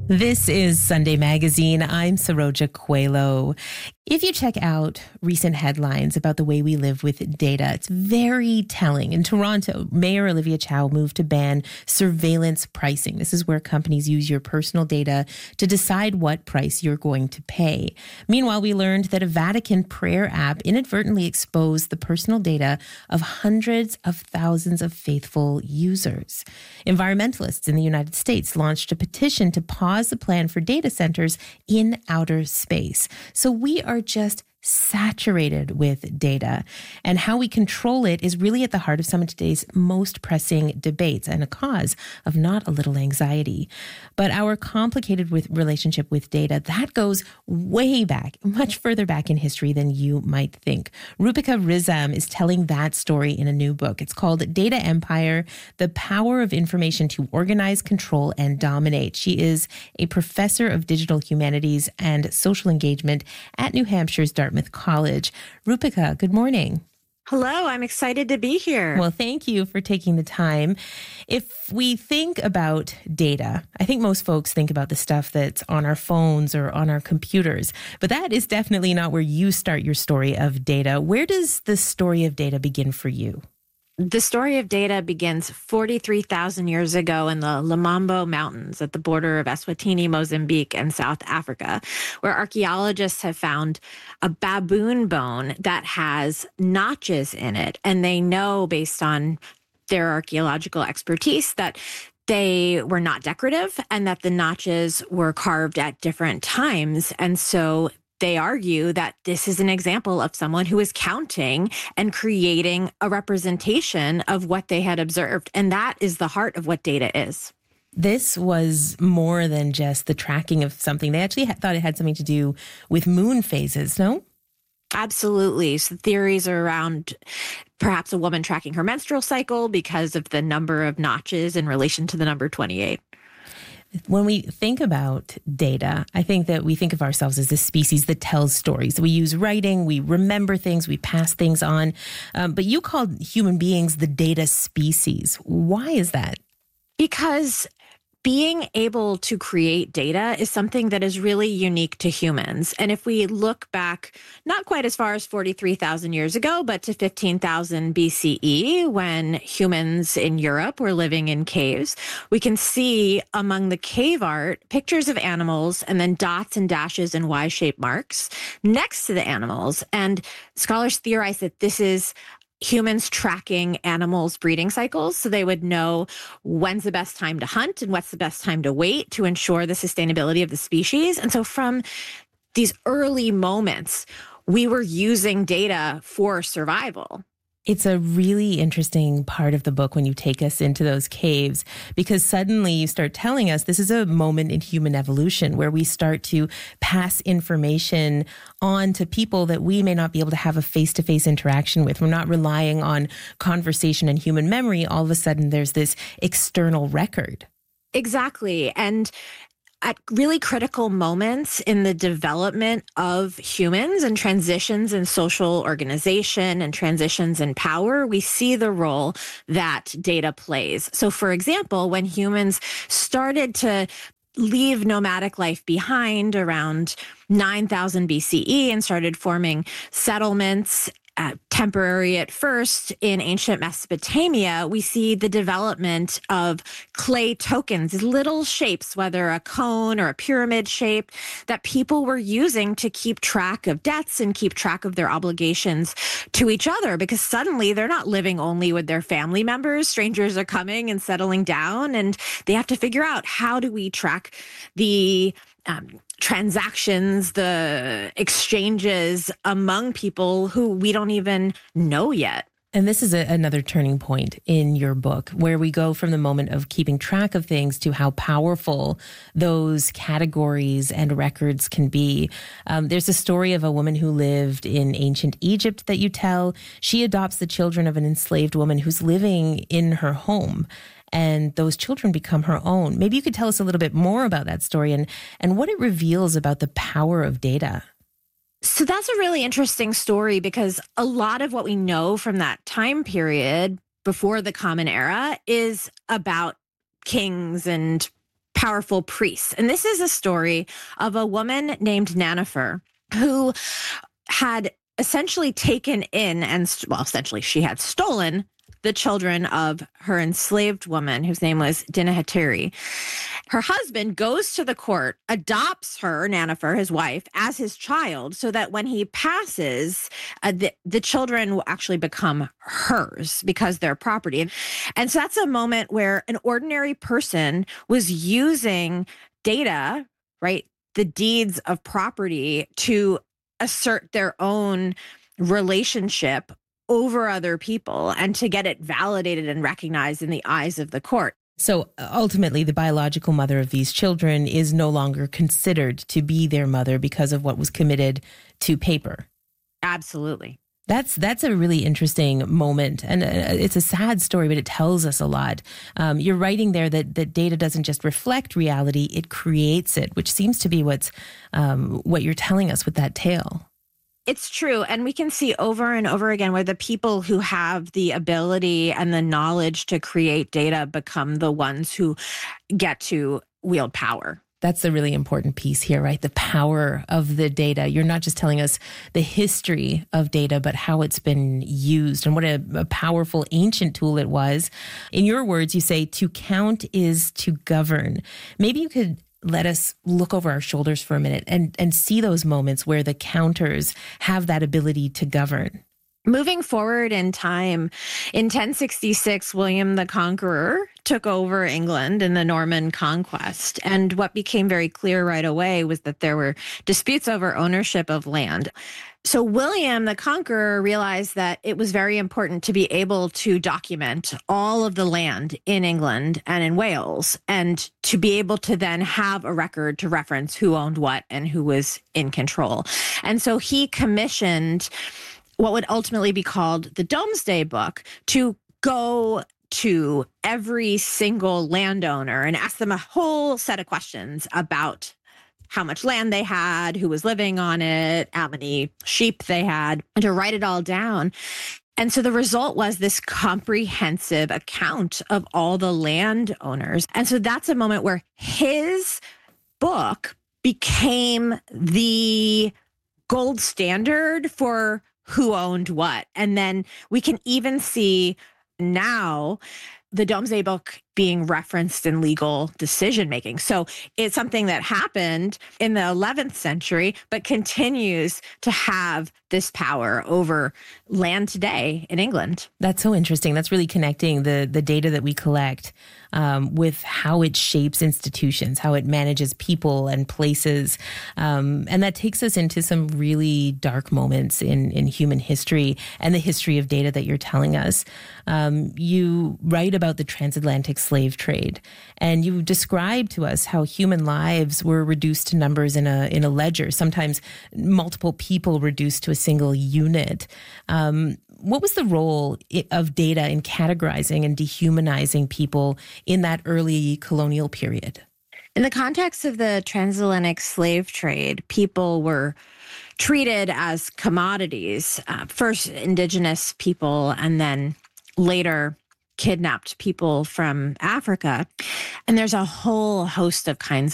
This is Sunday Magazine. I'm Saroja Coelho. If you check out recent headlines about the way we live with data, it's very telling. In Toronto, Mayor Olivia Chow moved to ban surveillance pricing. This is where companies use your personal data to decide what price you're going to pay. Meanwhile, we learned that a Vatican prayer app inadvertently exposed the personal data of hundreds of thousands of faithful users. Environmentalists in the United States launched a petition to pause the plan for data centers in outer space. So we are just saturated with data, and how we control it is really at the heart of some of today's most pressing debates and a cause of not a little anxiety. But our complicated relationship with data, that goes way back, much further back in history than you might think. Roopika Rizam is telling that story in a new book. It's called Data Empire: The Power of Information to Organize, Control, and Dominate. She is a professor of digital humanities and social engagement at New Hampshire's Dartmouth College. Roopika, good morning. Hello, I'm excited to be here. Well, thank you for taking the time. If we think about data, I think most folks think about the stuff that's on our phones or on our computers, but that is definitely not where you start your story of data. Where does the story of data begin for you? The story of data begins 43,000 years ago in the Lumambo Mountains at the border of Eswatini, Mozambique, and South Africa, where archaeologists have found a baboon bone that has notches in it. And they know, based on their archaeological expertise, that they were not decorative and that the notches were carved at different times. And so they argue that this is an example of someone who is counting and creating a representation of what they had observed. And that is the heart of what data is. This was more than just the tracking of something. They actually thought it had something to do with moon phases, no? Absolutely. So theories are around perhaps a woman tracking her menstrual cycle because of the number of notches in relation to the number 28. When we think about data, I think that we think of ourselves as a species that tells stories. We use writing, we remember things, we pass things on. But you called human beings the data species. Why is that? Because being able to create data is something that is really unique to humans. And if we look back, not quite as far as 43,000 years ago, but to 15,000 BCE, when humans in Europe were living in caves, we can see among the cave art pictures of animals and then dots and dashes and Y-shaped marks next to the animals. And scholars theorize that this is humans tracking animals' breeding cycles, so they would know when's the best time to hunt and what's the best time to wait to ensure the sustainability of the species. And so from these early moments, we were using data for survival. It's a really interesting part of the book when you take us into those caves, because suddenly you start telling us this is a moment in human evolution where we start to pass information on to people that we may not be able to have a face-to-face interaction with. We're not relying on conversation and human memory. All of a sudden, there's this external record. Exactly. And at really critical moments in the development of humans and transitions in social organization and transitions in power, we see the role that data plays. So, for example, when humans started to leave nomadic life behind around 9,000 BCE and started forming settlements, temporary at first, in ancient Mesopotamia, we see the development of clay tokens, little shapes, whether a cone or a pyramid shape, that people were using to keep track of debts and keep track of their obligations to each other, because suddenly they're not living only with their family members. Strangers are coming and settling down, and they have to figure out, how do we track the transactions, the exchanges among people who we don't even know yet. And this is another turning point in your book, where we go from the moment of keeping track of things to how powerful those categories and records can be. There's a story of a woman who lived in ancient Egypt that you tell. She adopts the children of an enslaved woman who's living in her home, and those children become her own. Maybe you could tell us a little bit more about that story and what it reveals about the power of data. So that's a really interesting story, because a lot of what we know from that time period before the Common Era is about kings and powerful priests. And this is a story of a woman named Nanifer who had essentially taken in essentially she had stolen the children of her enslaved woman whose name was Dinahatiri. Her husband goes to the court, adopts her, Nanifer, his wife, as his child, so that when he passes, the children will actually become hers because they're property. And so that's a moment where an ordinary person was using data, right, the deeds of property, to assert their own relationship over other people and to get it validated and recognized in the eyes of the court. So ultimately, the biological mother of these children is no longer considered to be their mother because of what was committed to paper. Absolutely. That's a really interesting moment. And it's a sad story, but it tells us a lot. You're writing there that data doesn't just reflect reality, it creates it, which seems to be what you're telling us with that tale. It's true. And we can see over and over again where the people who have the ability and the knowledge to create data become the ones who get to wield power. That's the really important piece here, right? The power of the data. You're not just telling us the history of data, but how it's been used and what a powerful ancient tool it was. In your words, you say, to count is to govern. Maybe you could let us look over our shoulders for a minute and see those moments where the counters have that ability to govern. Moving forward in time, in 1066, William the Conqueror took over England in the Norman conquest. And what became very clear right away was that there were disputes over ownership of land. So William the Conqueror realized that it was very important to be able to document all of the land in England and in Wales, and to be able to then have a record to reference who owned what and who was in control. And so he commissioned what would ultimately be called the Domesday Book to go to every single landowner and ask them a whole set of questions about how much land they had, who was living on it, how many sheep they had, and to write it all down. And so the result was this comprehensive account of all the landowners. And so that's a moment where his book became the gold standard for who owned what. And then we can even see now the Domesday Book being referenced in legal decision making. So it's something that happened in the 11th century, but continues to have this power over land today in England. That's so interesting. That's really connecting the data that we collect with how it shapes institutions, how it manages people and places. And that takes us into some really dark moments in human history and the history of data that you're telling us. You write about the transatlantic slave trade, and you describe to us how human lives were reduced to numbers in a ledger, sometimes multiple people reduced to a single unit. What was the role of data in categorizing and dehumanizing people in that early colonial period? In the context of the transatlantic slave trade, people were treated as commodities, first indigenous people and then later kidnapped people from Africa. And there's a whole host of kinds